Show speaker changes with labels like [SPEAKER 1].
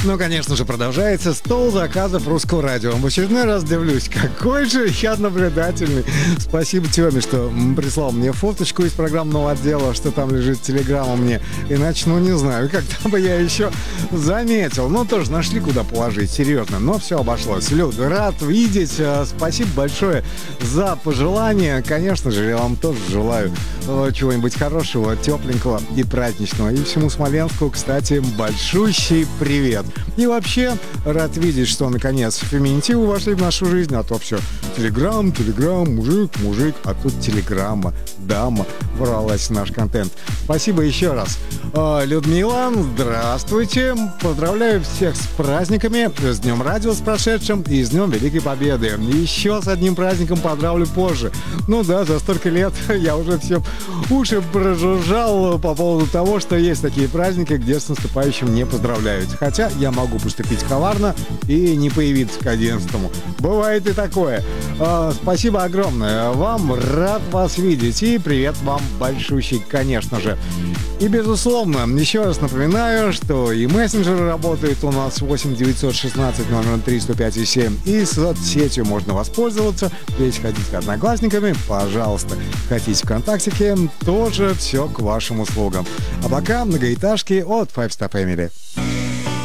[SPEAKER 1] Ну, конечно же, продолжается стол заказов русского радио. В очередной раз дивлюсь, какой же я наблюдательный. Спасибо Тёме, что прислал мне фоточку из программного отдела, что там лежит телеграмма мне. Иначе, ну, не знаю, когда бы я еще заметил. Ну, тоже нашли, куда положить, серьезно. Но все обошлось. Люд, рад видеть. Спасибо большое за пожелания. Конечно же, я вам тоже желаю чего-нибудь хорошего, тепленького и праздничного. И всему Смоленску, кстати, большущий привет. И вообще, рад видеть, что наконец феминитивы вошли в нашу жизнь, а то все телеграм, мужик, а тут телеграмма, дама ворвалась в наш контент. Спасибо еще раз. Людмила, здравствуйте. Поздравляю всех с праздниками, с Днем Радио с прошедшим и с Днем Великой Победы. Еще с одним праздником поздравлю позже. Ну да, за столько лет я уже все уши прожужжал по поводу того, что есть такие праздники, где с наступающим не поздравляют. Хотя я могу поступить коварно и не появиться к 11-му. Бывает и такое. Спасибо огромное вам, рад вас видеть. И привет вам большущий, конечно же. И, безусловно, еще раз напоминаю, что и мессенджеры работают у нас 8 916 003 105 7, и соцсетью можно воспользоваться. Если хотите одноклассниками, пожалуйста. Хотите ВКонтактике, тоже все к вашим услугам. А пока многоэтажки от Five Star Family.